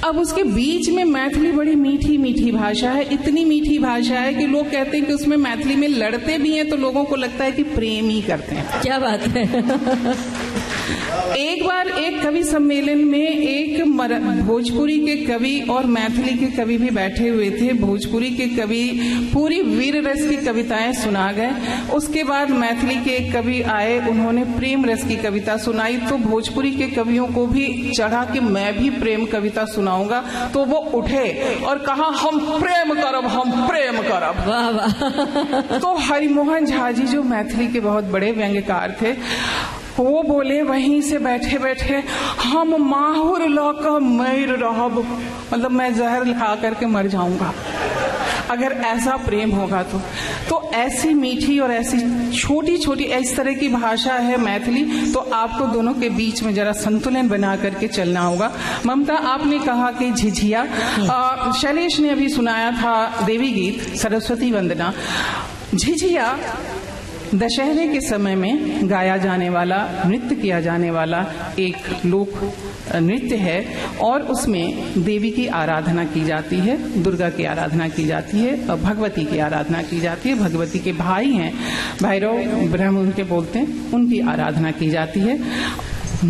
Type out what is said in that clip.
अब उसके बीच में मैथिली बड़ी मीठी मीठी भाषा है, इतनी मीठी भाषा है कि लोग कहते हैं कि उसमें मैथिली में लड़ते भी हैं तो लोगों को लगता है कि प्रेम ही करते हैं। क्या बात है। एक बार एक कवि सम्मेलन में एक भोजपुरी के कवि और मैथिली के कवि भी बैठे हुए थे। भोजपुरी के कवि पूरी वीर रस की कविताएं सुना गए, उसके बाद मैथिली के एक कवि आए, उन्होंने प्रेम रस की कविता सुनाई। तो भोजपुरी के कवियों को भी चढ़ा कि मैं भी प्रेम कविता सुनाऊंगा, तो वो उठे और कहा हम प्रेम करब, हम प्रेम करब। वाह वाह। तो हरिमोहन झा जी जो मैथिली के बहुत बड़े व्यंग्यकार थे, वो बोले वहीं से बैठे बैठे, हम माहुर लाकर मैर रहब, मतलब मैं जहर खा करके मर जाऊंगा अगर ऐसा प्रेम होगा तो ऐसी मीठी और ऐसी छोटी छोटी इस तरह की भाषा है मैथिली। तो आपको दोनों के बीच में जरा संतुलन बना करके चलना होगा। ममता, आपने कहा कि झिझिया, शैलेश ने अभी सुनाया था देवी गीत सरस्वती वंदना। झिझिया दशहरे के समय में गाया जाने वाला, नृत्य किया जाने वाला एक लोक नृत्य है और उसमें देवी की आराधना की जाती है, दुर्गा की आराधना की जाती है, भगवती की आराधना की जाती है। भगवती के भाई हैं भैरव, ब्रह्म उनके बोलते हैं, उनकी आराधना की जाती है।